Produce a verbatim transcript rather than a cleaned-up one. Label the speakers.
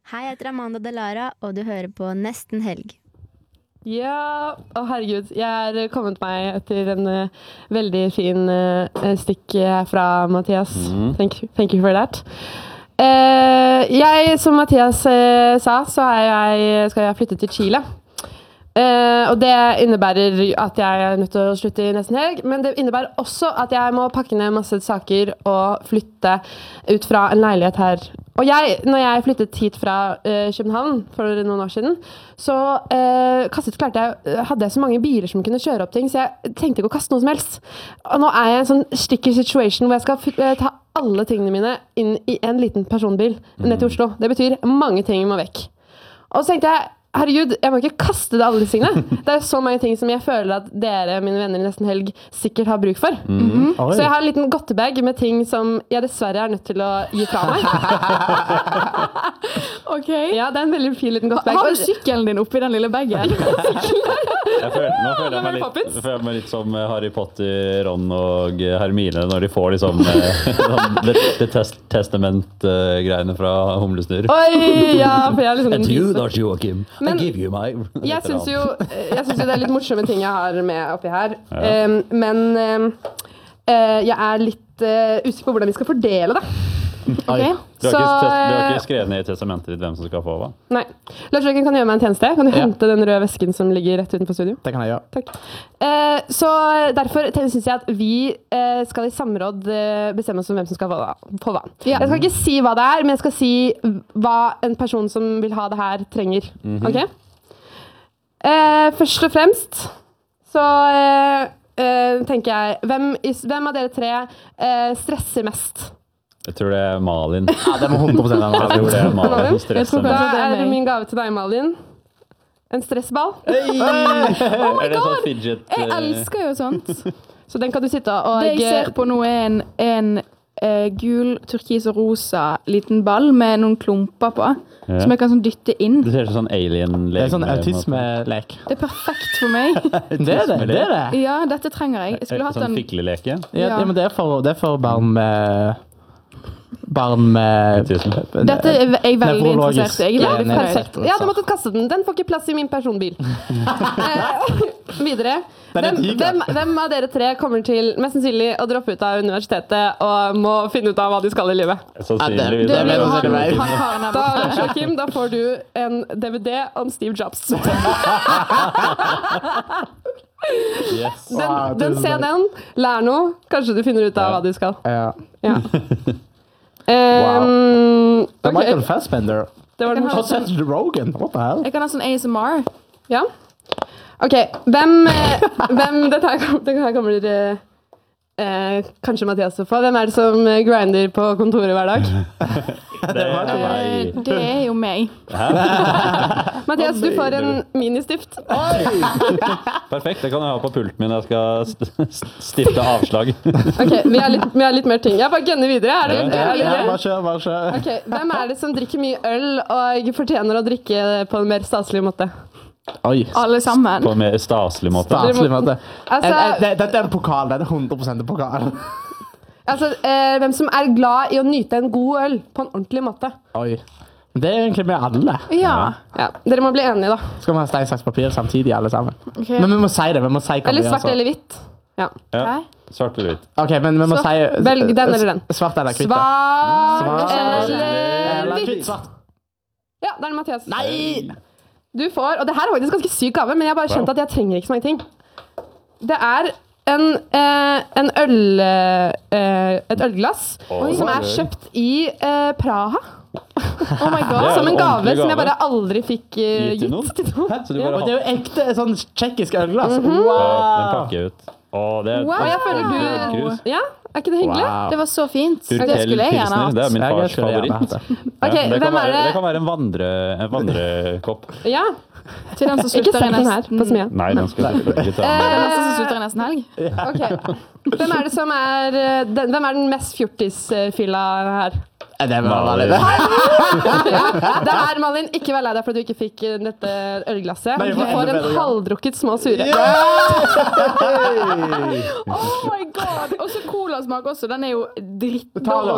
Speaker 1: Hei, jeg heter Amanda Delara, og du hører på Nesten Helg.
Speaker 2: Ja, å herregud, jeg er kommet meg etter en uh, veldig fin uh, stikk fra Mathias. Mm. Thank, thank you for that. Uh, jeg, som Mathias uh, sa, så er jeg, skal jeg flytte til Chile. Uh, og det innebærer at jeg er nødt til å slutte i nesten helg, men det innebærer også at jeg må pakke ned masse saker og flytte ut fra en leilighet her. Og jeg, når jeg flyttet hit fra uh, København for noen år siden, så uh, kastet, klarte jeg, hadde jeg så mange biler som kunne kjøre opp ting, så jeg tenkte ikke å kaste noe som helst. Og nå er jeg i en sånn sticky situation hvor jeg skal uh, ta alle tingene mine inn i en liten personbil ned til Oslo. Det betyr mange ting må vekk. Og så tenkte jeg, herregud, jeg må ikke kaste det alle disse tingene. Det er så mange ting som jeg føler at dere, mine venner i Nesten Helg, sikkert har bruk for. Mm-hmm. Så jeg har en liten godtebag med ting som jeg dessverre er nødt til å gi fra meg.
Speaker 3: Ok.
Speaker 2: Ja, det er en veldig fin liten godtebag.
Speaker 3: Har du sykkelen din oppi den lille bagen?
Speaker 4: Jeg føler, nå føler jeg, meg litt, jeg føler meg litt som Harry Potter, Ron og Hermine når de får liksom det, det test, testament-greiene fra Humlesnurr.
Speaker 2: Oi, ja, for jeg er liksom
Speaker 4: And you, Lars Joachim.
Speaker 2: Men
Speaker 4: I give you my...
Speaker 2: jeg synes jo, jeg synes jo det er litt morsomme ting jeg har med oppi her. Ja. Um, men um, uh, jeg er litt uh, usikker på hvordan vi skal fordele det. Okay.
Speaker 4: Du, har
Speaker 2: så,
Speaker 4: ikke, du har ikke skrevet ned i testamentet ditt hvem som skal få hva?
Speaker 2: Nei. Lars Jørgen, kan du gjøre meg en tjeneste? Kan du
Speaker 5: ja.
Speaker 2: hente den røde vesken som ligger rett utenfor studio?
Speaker 5: Det kan jeg gjøre.
Speaker 2: Takk. Uh, så derfor synes jeg at vi uh, skal i samråd uh, bestemme oss om hvem som skal få hva. Få hva. Ja. Jeg skal ikke si hva det er, men jeg skal si hva en person som vil ha det her trenger. Mm-hmm. Ok? Uh, først og fremst så uh, uh, tenker jeg, hvem, hvem av dere tre uh, stresser mest?
Speaker 4: Jeg tror det er Malin.
Speaker 5: Ja, det må hundre prosent være Malin.
Speaker 4: Jeg tror det er Malin som stresser
Speaker 2: Da
Speaker 4: mest.
Speaker 2: er det min gave til deg, Malin. En stressball.
Speaker 4: Hey!
Speaker 3: Oh my
Speaker 4: er det
Speaker 3: god!
Speaker 4: sånn fidget?
Speaker 3: Jeg elsker jo sånt.
Speaker 2: Så den kan du sitte og...
Speaker 3: Det jeg ser på nå er en, en uh, gul, turkis og rosa liten ball med noen klumper på, ja. Som jeg kan sånn dytte inn.
Speaker 4: Det ser ut som sånn alien-lek.
Speaker 5: Det er sånn autisme-lek.
Speaker 3: Det er perfekt for meg.
Speaker 5: Det er det, det er det.
Speaker 3: Ja, dette trenger jeg. Jeg skulle hatt
Speaker 4: sånn
Speaker 3: en...
Speaker 4: fikleleke?
Speaker 5: Ja, ja. Men det er for, det er for barn med... Barn med...
Speaker 3: Dette er jeg veldig interessert i.
Speaker 2: Ja, perfekt. Ja, du måtte kaste den. Den får ikke plass i min personbil. Videre. Hvem, hvem, hvem av dere tre kommer til mest sannsynlig å droppe ut av universitetet og må finne ut av hva de skal i livet?
Speaker 4: Sannsynligvis.
Speaker 3: Det blir han, han, han
Speaker 2: da, Joachim, da får du en D V D om Steve Jobs.
Speaker 4: Yes.
Speaker 2: Den, den se den, lær noe. Kanskje du finner ut av hva du skal.
Speaker 5: Ja.
Speaker 2: Ja. Um,
Speaker 5: wow.
Speaker 2: Okay.
Speaker 5: Michael Fassbender.
Speaker 2: Det var den
Speaker 5: Og Seth Rogen. What the hell?
Speaker 3: Jeg kan ha sånn A S M R.
Speaker 2: Ja. Ok, hvem, hvem dette her, dette her kommer dere eh, kanskje Mathias å få. Hvem er det som grinder på kontoret hver dag?
Speaker 4: Det er,
Speaker 3: eh, det er jo meg.
Speaker 2: Mathias, du får en ministift.
Speaker 4: Perfekt, det kan jeg ha på pulten min. Jeg skal stifte avslag.
Speaker 2: Ok, vi har litt, vi har litt mer ting. Jeg bare gønner videre. Er det,
Speaker 5: Ja,
Speaker 2: er det
Speaker 5: ja,
Speaker 2: gøy?
Speaker 5: bare kjør, bare kjør.
Speaker 2: Ok, hvem er det som drikker mye øl og fortjener å drikke på en mer staselig måte?
Speaker 5: Oi.
Speaker 3: Alle sammen.
Speaker 4: På en mer staselig måte.
Speaker 5: Staselig måte.
Speaker 2: Altså-
Speaker 5: En- en- det- Dette er en pokal, det er hundre prosent en pokal.
Speaker 2: Altså, eh, hvem som er glad i å nyte en god øl på en ordentlig måte.
Speaker 5: Oi. Det er egentlig med alle.
Speaker 3: Ja.
Speaker 2: Ja, dere må bli enige da.
Speaker 5: Skal vi ha stein, saks, papir samtidig alle sammen?
Speaker 3: Okay.
Speaker 5: Men vi må si det, vi må si hva
Speaker 2: Eller
Speaker 5: vi gjør
Speaker 2: svart
Speaker 5: så.
Speaker 2: eller hvitt. Ja.
Speaker 4: Ja, svart eller hvitt.
Speaker 5: Ok, men vi må
Speaker 3: Svart.
Speaker 5: si...
Speaker 2: Velg den eller den.
Speaker 5: Svart eller kvitt.
Speaker 2: Svart
Speaker 5: Svart
Speaker 2: eller
Speaker 5: eller
Speaker 2: hvitt.
Speaker 5: kvitt. Svart.
Speaker 2: Ja, det er det Mathias.
Speaker 5: Nei!
Speaker 2: Du får, og det her er faktisk ganske syk gave, men jeg har bare skjønt
Speaker 4: Wow.
Speaker 2: at jeg trenger ikke så mange ting. Det er en, eh, en øl, eh, et ølglass
Speaker 4: Oi.
Speaker 2: som er kjøpt i eh, Praha.
Speaker 3: Oh my god.
Speaker 4: Det er
Speaker 2: Som en
Speaker 4: en
Speaker 2: gave
Speaker 4: ordentlig
Speaker 2: som jeg
Speaker 4: gave.
Speaker 2: bare aldri fikk eh,
Speaker 4: Gitt til
Speaker 2: gitt
Speaker 4: noen?
Speaker 2: til noen.
Speaker 4: Hæ? Så du
Speaker 5: Og
Speaker 4: bare
Speaker 5: det er
Speaker 4: har...
Speaker 5: jo ekte sånn tsjekkisk ølglass.
Speaker 2: Mhm.
Speaker 5: Wow!
Speaker 4: Den pakker jeg ut. Åh, det er
Speaker 3: Wow.
Speaker 2: Og jeg føler du...
Speaker 4: Krus.
Speaker 2: Ja, er ikke det hyggelig?
Speaker 5: Wow.
Speaker 3: Det var så fint. Det
Speaker 4: Turkel
Speaker 3: skulle jeg gjerne
Speaker 4: Pilsner, det er
Speaker 3: hatt.
Speaker 4: min
Speaker 5: Jeg
Speaker 4: fars
Speaker 5: skulle gjerne
Speaker 4: favoritt.
Speaker 5: hatt det.
Speaker 2: Ok,
Speaker 4: Ja, det, kan
Speaker 2: hvem er
Speaker 4: være,
Speaker 2: det?
Speaker 4: det kan være en, vandre, en vandrekopp.
Speaker 2: Ja,
Speaker 3: Til den som
Speaker 2: ikke
Speaker 3: slutter i
Speaker 2: sett den her
Speaker 3: nesten...
Speaker 2: på smia.
Speaker 4: Nei, den skal jeg selvfølgelig ta
Speaker 2: Eh,
Speaker 4: med.
Speaker 3: Den neste som slutter i nesten helg.
Speaker 2: Ok. Hvem er det som er... eh, Den, hvem er den mest fjortisfylla her?
Speaker 5: Det var
Speaker 4: Malin.
Speaker 5: veldig
Speaker 2: Det er Malin, ikke vær lei deg for at du ikke fikk eh, dette ølglasset.
Speaker 5: Nei,
Speaker 2: Du
Speaker 5: hva er
Speaker 2: får
Speaker 5: det
Speaker 2: en
Speaker 5: bedre, ja?
Speaker 2: halvdrukket små sure.
Speaker 3: Oh my god! Og så colasmak også. Den er jo dritt
Speaker 5: Ta det.